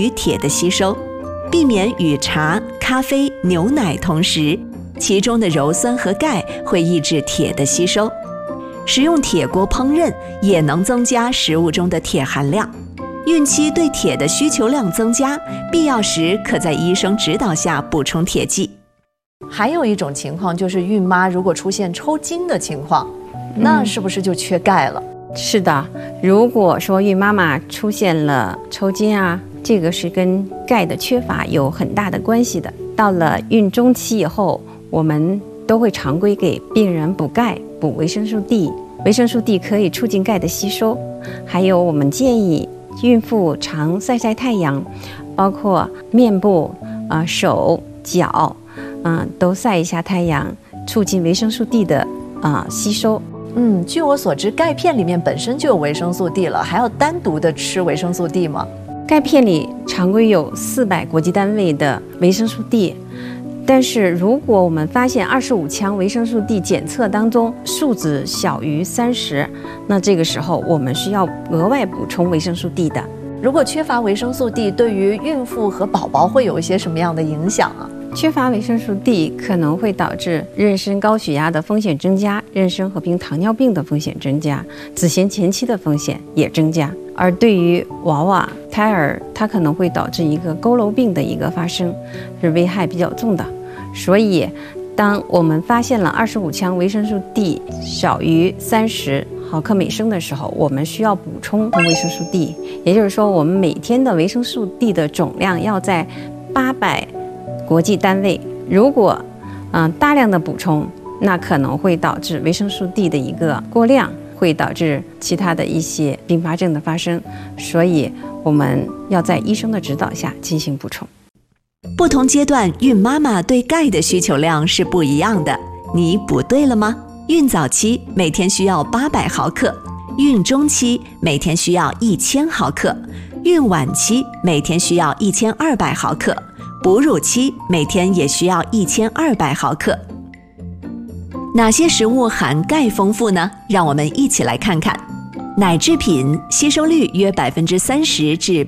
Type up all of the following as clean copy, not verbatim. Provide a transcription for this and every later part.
于铁的吸收，避免与茶、咖啡、牛奶同食，其中的鞣酸和钙会抑制铁的吸收。使用铁锅烹饪也能增加食物中的铁含量。孕期对铁的需求量增加，必要时可在医生指导下补充铁剂。 还有一种情况就是孕妈如果出现抽筋的情况，那是不是就缺钙了？ 是的，如果说孕妈妈出现了抽筋啊，这个是跟钙的缺乏有很大的关系的。到了孕中期以后，我们都会常规给病人补钙、补维生素 D。维生素 D 可以促进钙的吸收，还有我们建议孕妇常晒晒太阳，包括面部、手、脚，都晒一下太阳，促进维生素 D 的吸收。 据我所知，钙片里面本身就有维生素 D 了，还要单独的吃维生素 D 吗？ 钙片里常规有400国际单位的维生素 D， 但是如果我们发现25羟维生素 D 检测当中数值小于30，那这个时候我们需要额外补充维生素 D 的。 如果缺乏维生素 D， 对于孕妇和宝宝会有一些什么样的影响啊？ 缺乏维生素 D 可能会导致妊娠高血压的风险增加，妊娠合并糖尿病的风险增加，子痫前期的风险也增加。而对于娃娃胎儿，它可能会导致一个佝偻病的一个发生，是危害比较重的。所以当我们发现了25羟维生素 D 小于30毫克每升的时候，我们需要补充维生素 D， 也就是说我们每天的维生素 D 的总量要在800国际单位。如果大量的补充，那可能会导致维生素 D 的一个过量，会导致其他的一些并发症的发生，所以我们要在医生的指导下进行补充。 不同阶段孕妈妈对钙的需求量是不一样的，你补对了吗？孕早期每天需要800毫克，孕中期每天需要1000毫克，孕晚期每天需要1200毫克，哺乳期每天也需要1200毫克。哪些食物含钙丰富呢？让我们一起来看看。奶制品吸收率约30%至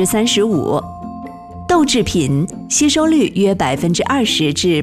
35%，豆制品吸收率约20%至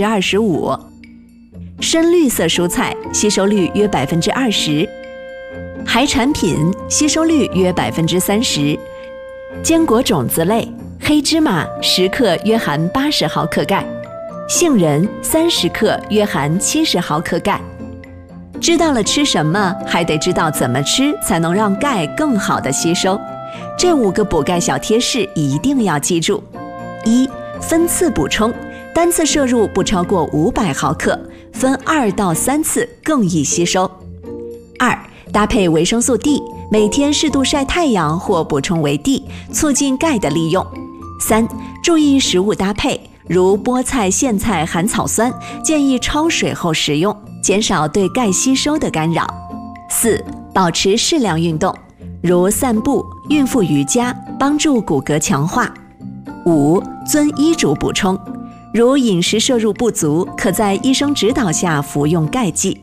25%，深绿色蔬菜吸收率约20%，海产品吸收率约30%，坚果种子类黑芝麻10克约含80毫克钙，杏仁30克约含70毫克钙。知道了吃什么，还得知道怎么吃才能让钙更好的吸收。这5个补钙小贴士一定要记住。1. 分次补充，单次摄入不超过500毫克，分2到3次更易吸收。2. 搭配维生素 D， 每天适度晒太阳或补充维 D， 促进钙的利用。3. 注意食物搭配，如菠菜、苋菜含草酸，建议焯水后食用，减少对钙吸收的干扰。4. 保持适量运动，如散步、孕妇瑜伽，帮助骨骼强化。5. 遵医嘱补充，如饮食摄入不足，可在医生指导下服用钙剂。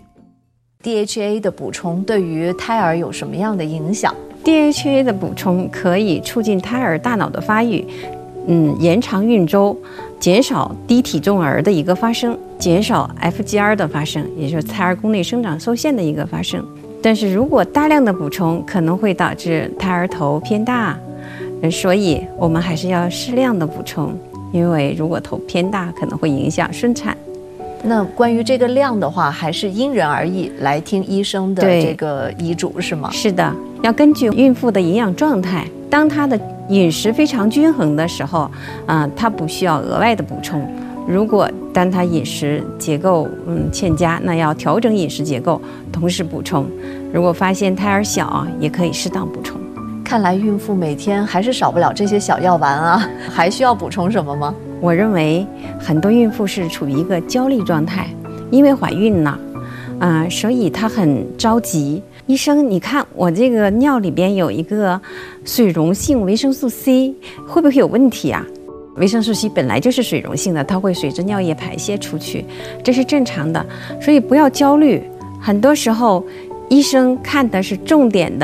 DHA 的补充对于胎儿有什么样的影响？ DHA 的补充可以促进胎儿大脑的发育，延长孕周，减少低体重儿的一个发生，减少 FGR 的发生，也就是胎儿宫内生长受限的一个发生。但是如果大量的补充，可能会导致胎儿头偏大，所以我们还是要适量的补充，因为如果头偏大，可能会影响顺产。 那关于这个量的话，还是因人而异，来听医生的这个医嘱是吗？ 是的，要根据孕妇的营养状态，当她的饮食非常均衡的时候，她不需要额外的补充。如果当她饮食结构欠佳，那要调整饮食结构，同时补充。如果发现胎儿小，也可以适当补充。 看来孕妇每天还是少不了这些小药丸啊，还需要补充什么吗？ 我认为很多孕妇是处于一个焦虑状态，因为怀孕了，所以她很着急。医生，你看我这个尿里边有一个水溶性维生素 C， 会不会有问题啊？维生素 C 本来就是水溶性的，它会随着尿液排泄出去，这是正常的，所以不要焦虑。很多时候，医生看的是重点的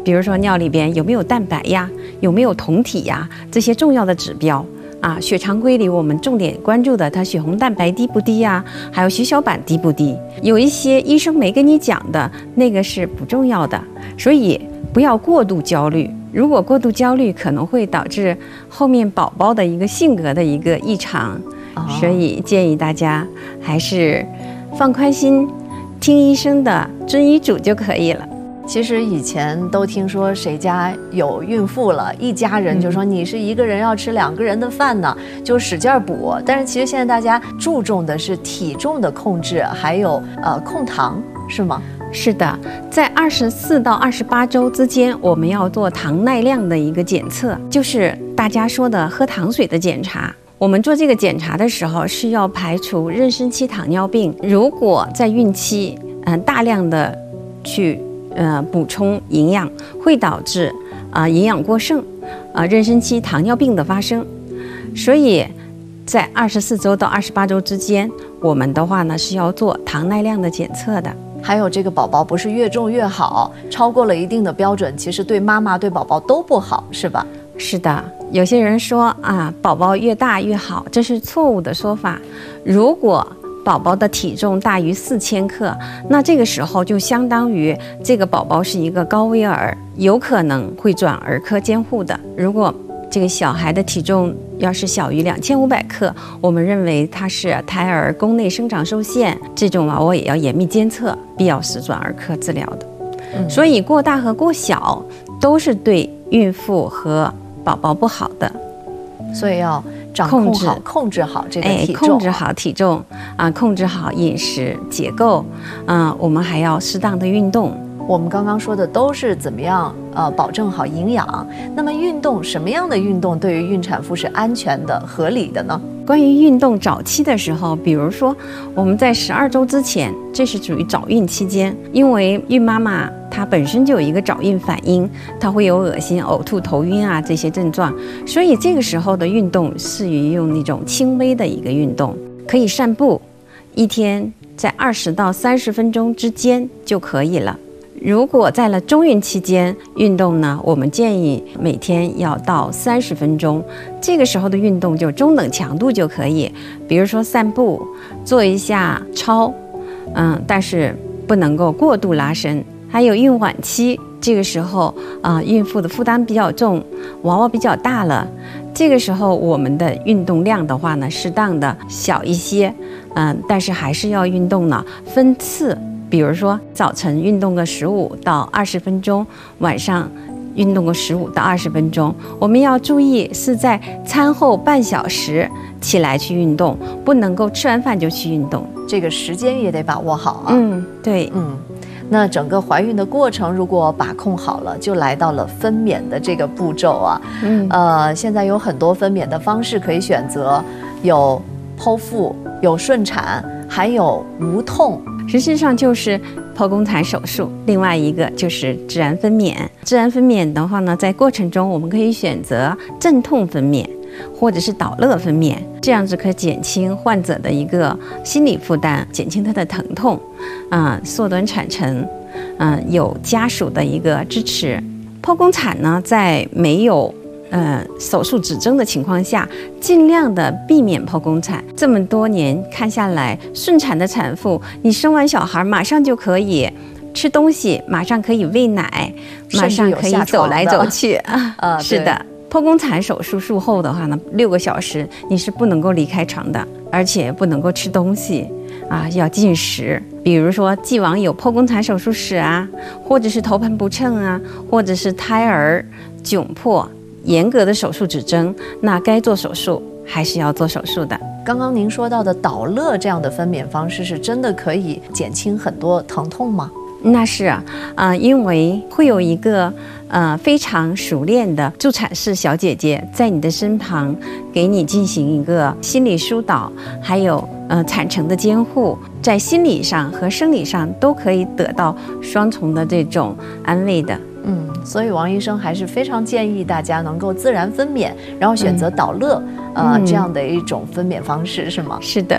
比如说尿里边有没有蛋白呀，有没有酮体呀，这些重要的指标。血常规里我们重点关注的，它血红蛋白低不低呀，还有血小板低不低。有一些医生没跟你讲的那个是不重要的，所以不要过度焦虑。如果过度焦虑，可能会导致后面宝宝的一个性格的一个异常。所以建议大家还是放宽心，听医生的，遵医嘱就可以了。 其实以前都听说谁家有孕妇了，一家人就说你是一个人要吃2个人的饭呢，就使劲补。但是其实现在大家注重的是体重的控制，还有控糖，是吗？ 是的，在24到28周之间，我们要做糖耐量的一个检测，就是大家说的喝糖水的检查。我们做这个检查的时候是要排除妊娠期糖尿病。如果在孕期大量的去补充营养，会导致营养过剩，妊娠期糖尿病的发生。所以在24周到28周之间，我们的话呢是要做糖耐量的检测的。 还有这个宝宝不是越重越好，超过了一定的标准，其实对妈妈对宝宝都不好，是吧？ 是的，有些人说宝宝越大越好，这是错误的说法。如果宝宝的体重大于4000克，那这个时候就相当于这个宝宝是一个高危儿，有可能会转儿科监护的。如果这个小孩的体重要是小于2500克，我们认为他是胎儿宫内生长受限，这种娃娃也要严密监测，必要时转儿科治疗的。所以过大和过小都是对孕妇和宝宝不好的， 所以要控制好这个体重， 控制好体重控制好饮食结构我们还要适当的运动。 我们刚刚说的都是怎么样保证好营养。那么运动，什么样的运动对于孕产妇是安全的、合理的呢？ 关于运动早期的时候，比如说我们在12周之前，这是属于早孕期间，因为孕妈妈她本身就有一个早孕反应，她会有恶心、呕吐、头晕这些症状，所以这个时候的运动适于用那种轻微的一个运动，可以散步，一天在20到30分钟之间就可以了。如果在了中孕期间运动呢，我们建议每天要到30分钟，这个时候的运动就中等强度就可以，比如说散步，做一下操，但是不能够过度拉伸。还有孕晚期，这个时候孕妇的负担比较重，娃娃比较大了，这个时候我们的运动量的话呢，适当的小一些，但是还是要运动呢，分次。比如说早晨运动个15到20分钟，晚上运动个15到20分钟。我们要注意是在餐后半小时起来去运动，不能够吃完饭就去运动， 这个时间也得把握好对， 那整个怀孕的过程如果把控好了，就来到了分娩的这个步骤现在有很多分娩的方式可以选择，有剖腹，有顺产，还有无痛。 实际上就是剖宫产手术，另外一个就是自然分娩。自然分娩的话呢，在过程中我们可以选择镇痛分娩，或者是导乐分娩，这样子可以减轻患者的一个心理负担，减轻他的疼痛，缩短产程，有家属的一个支持。剖宫产呢，在没有手术指征的情况下，尽量的避免剖宫产。这么多年看下来，顺产的产妇，你生完小孩马上就可以吃东西，马上可以喂奶，马上可以走来走去是的。剖宫产手术术后的话呢，6个小时你是不能够离开床的，而且不能够吃东西要禁食。比如说既往有剖宫产手术史或者是头盘不称或者是胎儿窘迫，严格的手术指征，那该做手术还是要做手术的。 刚刚您说到的导乐这样的分娩方式，是真的可以减轻很多疼痛吗？ 那是因为会有一个非常熟练的助产士小姐姐在你的身旁，给你进行一个心理疏导，还有产程的监护，在心理上和生理上都可以得到双重的这种安慰的。 所以王医生还是非常建议大家能够自然分娩，然后选择导乐这样的一种分娩方式，是吗？ 是的。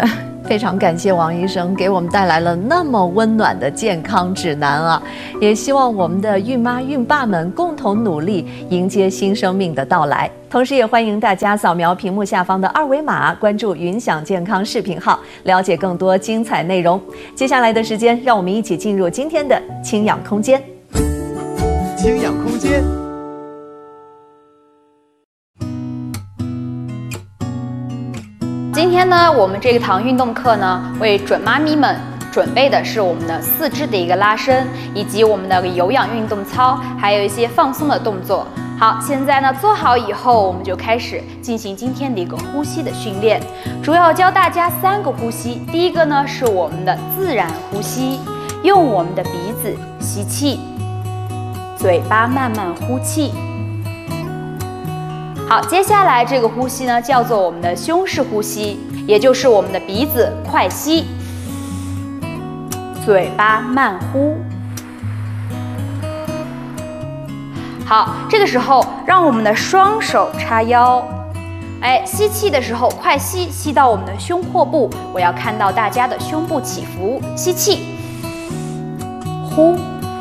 非常感谢王医生给我们带来了那么温暖的健康指南啊！也希望我们的孕妈孕爸们共同努力，迎接新生命的到来。同时也欢迎大家扫描屏幕下方的二维码，关注云享健康视频号，了解更多精彩内容。接下来的时间，让我们一起进入今天的轻氧空间。 轻氧空间。 今天呢，我们这一堂运动课呢，为准妈咪们准备的是我们的四肢的一个拉伸，以及我们的有氧运动操，还有一些放松的动作。好，现在呢做好以后，我们就开始进行今天的一个呼吸的训练，主要教大家3个呼吸。第一个呢是我们的自然呼吸，用我们的鼻子吸气，嘴巴慢慢呼气。好，接下来这个呼吸呢，叫做我们的胸式呼吸，也就是我们的鼻子快吸，嘴巴慢呼。好，这个时候让我们的双手叉腰，吸气的时候快吸，吸到我们的胸廓部，我要看到大家的胸部起伏，吸气，呼。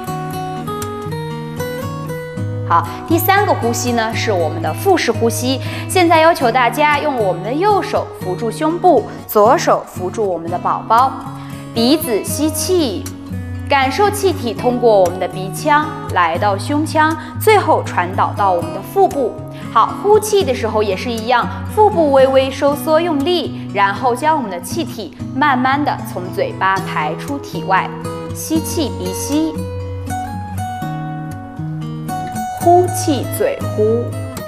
好，第3个呼吸呢是我们的腹式呼吸。现在要求大家用我们的右手扶住胸部，左手扶住我们的宝宝，鼻子吸气，感受气体通过我们的鼻腔来到胸腔，最后传导到我们的腹部。好，呼气的时候也是一样，腹部微微收缩用力，然后将我们的气体慢慢的从嘴巴排出体外，吸气鼻吸，呼气嘴呼。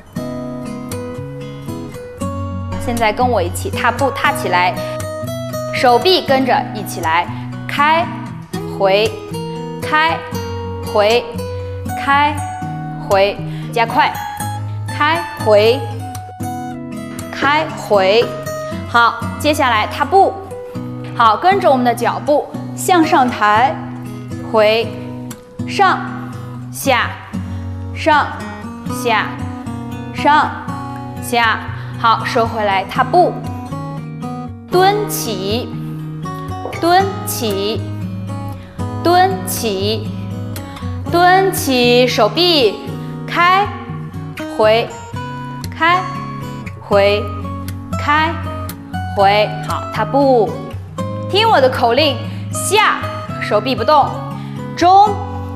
现在跟我一起踏步，踏起来，手臂跟着一起来，开回，开回，开回，加快，开回，开回。好，接下来踏步，好，跟着我们的脚步向上抬，回，上下。上下上下，好，收回来，踏步，蹲起，蹲起，蹲起，蹲起，手臂开回，开回，开回。好，踏步，听我的口令，下，手臂不动，中，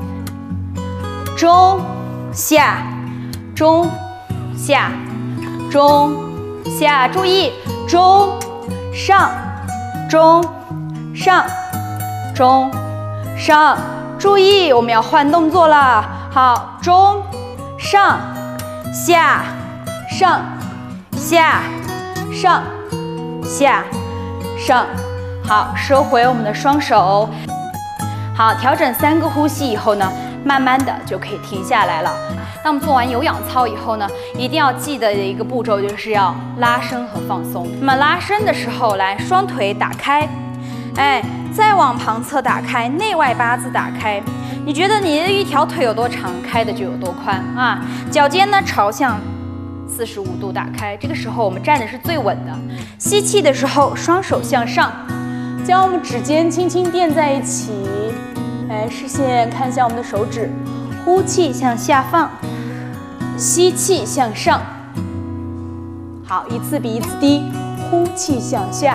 中下，中下，中下，注意中上，中上，中上，注意我们要换动作了。好，中上下上下上下上。好，收回我们的双手。好，调整3个呼吸以后呢，慢慢的就可以停下来了。那我们做完有氧操以后呢，一定要记得的一个步骤就是要拉伸和放松。那么拉伸的时候，来双腿打开，再往旁侧打开，内外八字打开。你觉得你的一条腿有多长，开的就有多宽啊。脚尖呢朝向45度打开，这个时候我们站的是最稳的。吸气的时候，双手向上，将我们指尖轻轻垫在一起。视线看向我们的手指，呼气向下放，吸气向上。好，一次比一次低，呼气向下。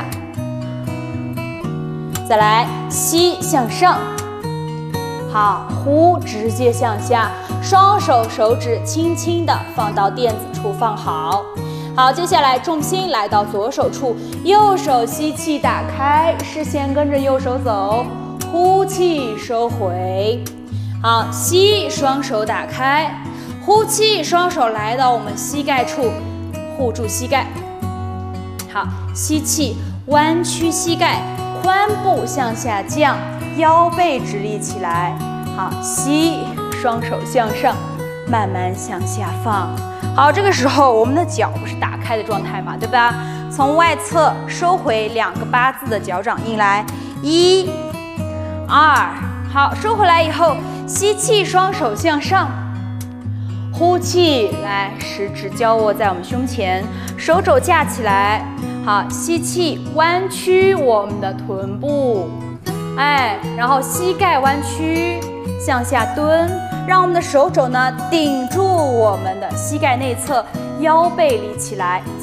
再来，吸向上。好，呼直接向下，双手手指轻轻的放到垫子处放好。好，接下来重心来到左手处，右手吸气打开，视线跟着右手走。呼气收回，好，吸，双手打开，呼气，双手来到我们膝盖处，护住膝盖。好，吸气，弯曲膝盖，髋部向下降，腰背直立起来。好，吸，双手向上，慢慢向下放。好，这个时候我们的脚不是打开的状态嘛，对吧？从外侧收回2个8字的脚掌印来，1、2，好，收回来以后，吸气，双手向上， 呼气，来，食指交握在我们胸前，手肘架起来。好，吸气，弯曲我们的臀部，哎，然后膝盖弯曲，向下蹲，让我们的手肘呢顶住我们的膝盖内侧，腰背立起来，